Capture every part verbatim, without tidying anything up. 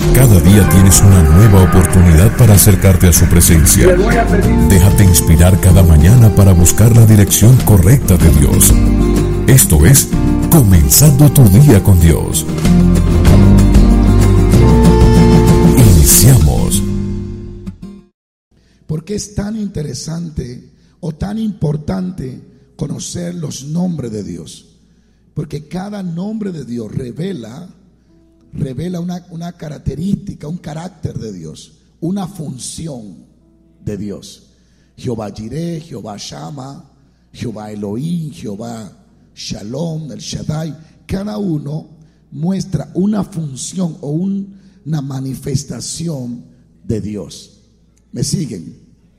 Cada día tienes una nueva oportunidad para acercarte a su presencia. Déjate inspirar cada mañana para buscar la dirección correcta de Dios. Esto es Comenzando tu Día con Dios. Iniciamos. ¿Por qué es tan interesante o tan importante conocer los nombres de Dios? Porque cada nombre de Dios revela, revela una, una característica, un carácter de Dios, una función de Dios. Jehová Jireh, Jehová Shama, Jehová Elohim, Jehová Shalom, el Shaddai. Cada uno muestra una función o un, una manifestación de Dios. ¿Me siguen?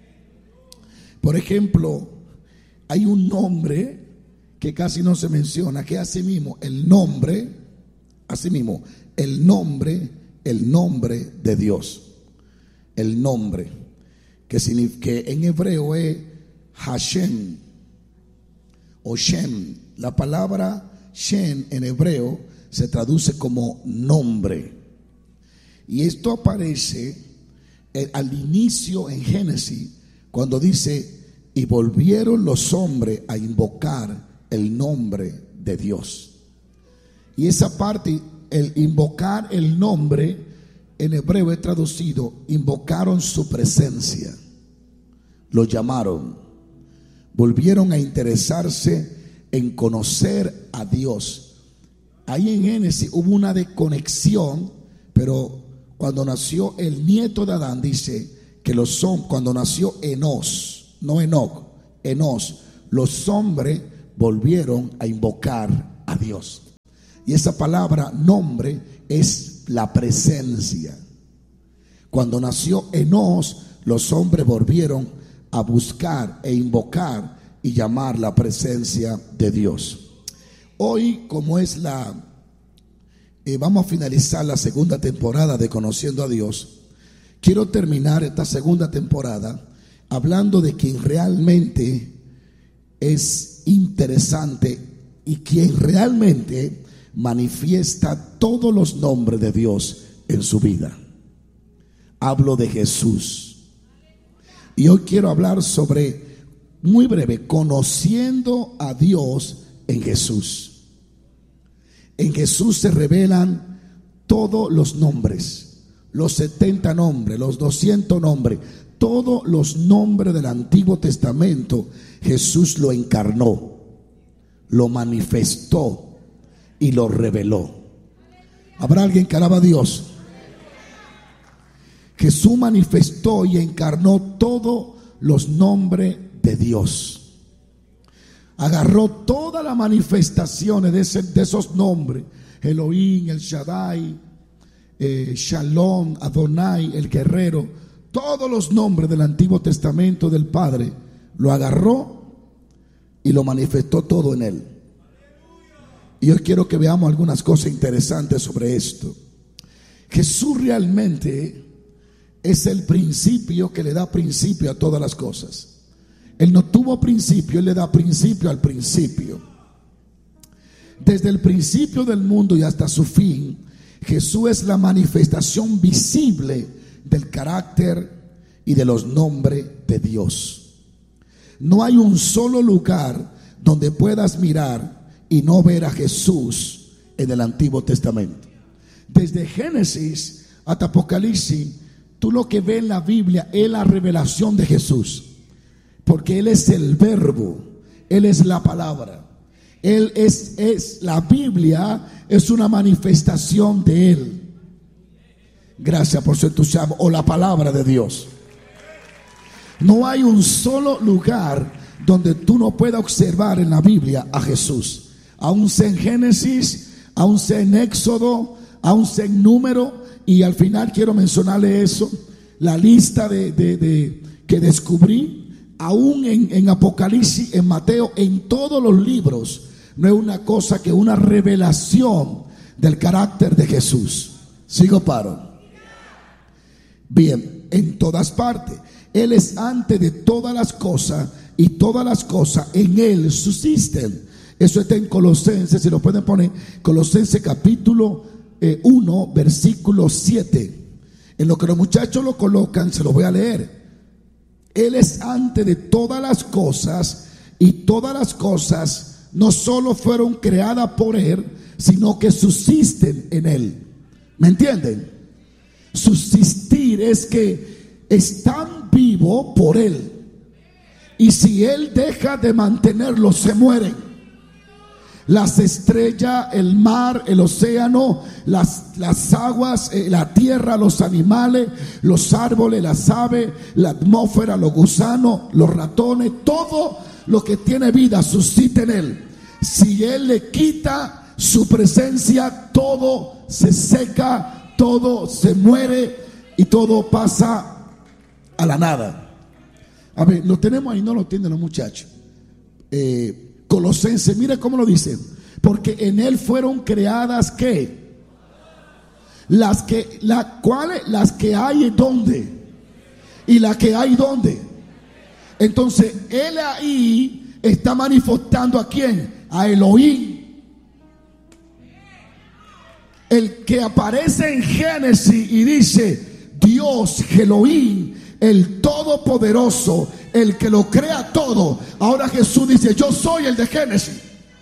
Por ejemplo, hay un nombre que casi no se menciona, que así mismo el nombre, así mismo el nombre, el nombre de Dios, el nombre que, significa, que en hebreo es Hashem o Shem. La palabra Shem en hebreo se traduce como nombre, y esto aparece eh, al inicio en Génesis, cuando dice: y volvieron los hombres a invocar el nombre de Dios. Y esa parte, el invocar el nombre, en hebreo es traducido: invocaron su presencia, lo llamaron, volvieron a interesarse en conocer a Dios. Ahí en Génesis hubo una desconexión, pero cuando nació el nieto de Adán, dice que los son cuando nació Enos, no Enoc, Enos, los hombres volvieron a invocar a Dios. Y esa palabra nombre es la presencia. Cuando nació Enos, los hombres volvieron a buscar e invocar y llamar la presencia de Dios. Hoy, como es la eh, vamos a finalizar la segunda temporada de Conociendo a Dios, quiero terminar esta segunda temporada hablando de quien realmente es interesante y quien realmente manifiesta todos los nombres de Dios en su vida. Hablo de Jesús. Y hoy quiero hablar sobre, muy breve, conociendo a Dios en Jesús. En Jesús se revelan todos los nombres, los setenta nombres, los doscientos nombres, todos los nombres del Antiguo Testamento. Jesús lo encarnó, lo manifestó y lo reveló. ¿Habrá alguien que alaba a Dios? Jesús manifestó y encarnó todos los nombres de Dios. Agarró todas las manifestaciones de, ese, de esos nombres: Elohim, el Shaddai, eh, Shalom, Adonai, el guerrero. Todos los nombres del Antiguo Testamento del Padre lo agarró y lo manifestó todo en él. Y hoy quiero que veamos algunas cosas interesantes sobre esto. Jesús realmente es el principio que le da principio a todas las cosas. Él no tuvo principio, Él le da principio al principio. Desde el principio del mundo y hasta su fin, Jesús es la manifestación visible del carácter y de los nombres de Dios. No hay un solo lugar donde puedas mirar y no ver a Jesús en el Antiguo Testamento. Desde Génesis hasta Apocalipsis, tú lo que ves en la Biblia es la revelación de Jesús, porque Él es el verbo, Él es la palabra, Él es, es la Biblia, es una manifestación de Él. Gracias por su entusiasmo. O la palabra de Dios. No hay un solo lugar donde tú no puedas observar en la Biblia a Jesús. Aún sea en Génesis, aún sea en Éxodo, aún sea en Número. Y al final quiero mencionarle eso, la lista de, de, de que descubrí. Aún en, en Apocalipsis, en Mateo, en todos los libros, no es una cosa que una revelación del carácter de Jesús. ¿Sigo paro? Bien, en todas partes. Él es antes de todas las cosas y todas las cosas en Él subsisten. Eso está en Colosenses, si lo pueden poner, Colosenses capítulo uno, versículo siete. En lo que los muchachos lo colocan, se lo voy a leer. Él es antes de todas las cosas, y todas las cosas no solo fueron creadas por Él, sino que subsisten en Él. ¿Me entienden? Subsistir es que están vivos por Él. Y si Él deja de mantenerlos, se mueren. Las estrellas, el mar, el océano, las, las aguas, eh, la tierra, los animales, los árboles, las aves, la atmósfera, los gusanos, los ratones, todo lo que tiene vida subsiste en Él. Si Él le quita su presencia, todo se seca, todo se muere y todo pasa a la nada. A ver, lo tenemos ahí, no lo tienen los muchachos. Eh, Colosenses, mire cómo lo dice. Porque en Él fueron creadas, ¿qué? Las que, las cuales, las que hay ¿dónde? Y las que hay ¿dónde? Entonces, Él ahí está manifestando ¿a quién? A Elohim. El que aparece en Génesis y dice Dios, Elohim, el Todopoderoso, el que lo crea todo. Ahora Jesús dice, yo soy el de Génesis.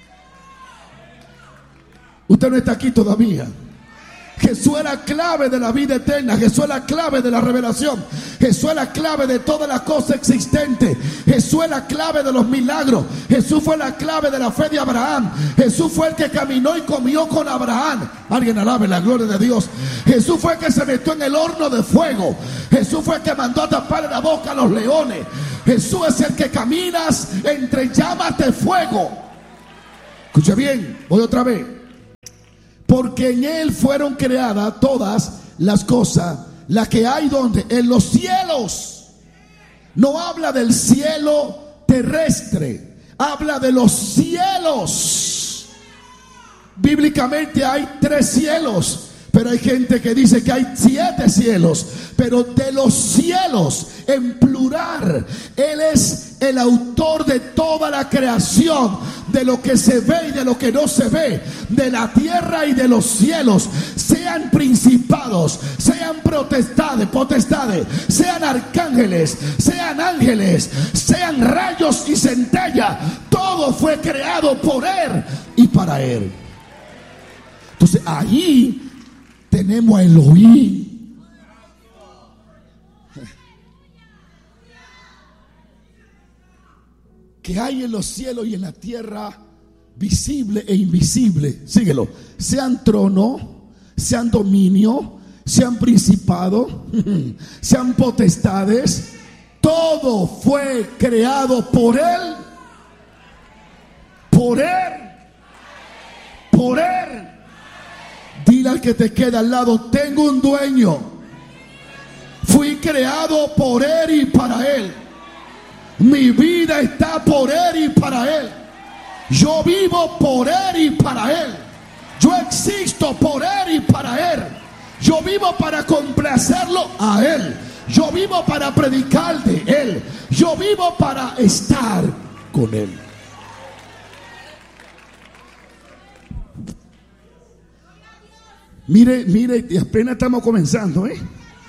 Usted no está aquí todavía. Jesús es la clave de la vida eterna. Jesús es la clave de la revelación. Jesús es la clave de todas las cosas existentes. Jesús es la clave de los milagros. Jesús fue la clave de la fe de Abraham. Jesús fue el que caminó y comió con Abraham. Alguien alabe la gloria de Dios. Jesús fue el que se metió en el horno de fuego. Jesús fue el que mandó a taparle la boca a los leones. Jesús es el que caminas entre llamas de fuego. Escuche bien, voy otra vez. Porque en Él fueron creadas todas las cosas, las que hay donde, en los cielos. No habla del cielo terrestre, habla de los cielos. Bíblicamente hay tres cielos, pero hay gente que dice que hay siete cielos. Pero de los cielos en plural, Él es el autor de toda la creación, de lo que se ve y de lo que no se ve, de la tierra y de los cielos, sean principados, sean potestades, potestades, sean arcángeles, sean ángeles, sean rayos y centellas. Todo fue creado por Él y para Él. Entonces ahí tenemos a Elohim. Que hay en los cielos y en la tierra, visible e invisible. Síguelo. Sean trono, sean dominio, sean principado, sean potestades. Todo fue creado por Él, por Él, por Él. Dile al que te queda al lado, tengo un dueño. Fui creado por Él y para Él. Mi vida está por Él y para Él. Yo vivo por Él y para Él. Yo existo por Él y para Él. Yo vivo para complacerlo a Él. Yo vivo para predicar de Él. Yo vivo para estar con Él. Mire, mire, apenas estamos comenzando, ¿eh?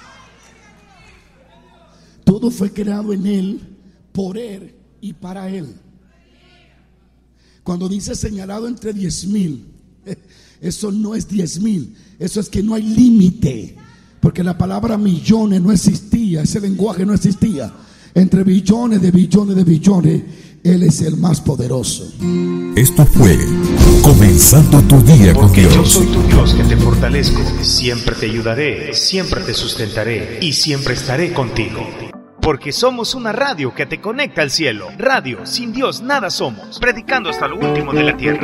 Todo fue creado en Él, por Él y para Él. Cuando dice señalado entre diez mil, eso no es diez mil, eso es que no hay límite, porque la palabra millones no existía, ese lenguaje no existía. Entre billones de billones de billones, Él es el más poderoso. Esto fue Comenzando tu Día con Porque Dios. yo soy tu Dios que te fortalezco, siempre te ayudaré, siempre te sustentaré y siempre estaré contigo. Porque somos una radio que te conecta al cielo. Radio, sin Dios nada somos. Predicando hasta lo último de la tierra.